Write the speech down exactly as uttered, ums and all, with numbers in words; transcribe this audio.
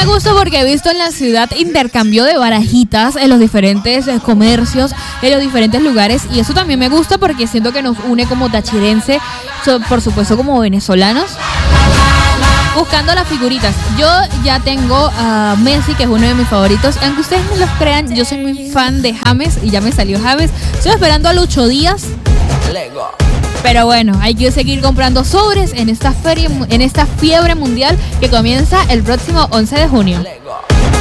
me gusta porque he visto en la ciudad intercambio de barajitas en los diferentes eh, comercios, en los diferentes lugares, y eso también me gusta porque siento que nos une como tachirense, so, por supuesto como venezolanos, buscando las figuritas. Yo ya tengo a Messi, que es uno de mis favoritos. Aunque ustedes no los crean, yo soy muy fan de James y ya me salió James. Estoy esperando a Lucho Díaz. Pero bueno, hay que seguir comprando sobres en esta feria, en esta fiebre mundial que comienza el próximo once de junio.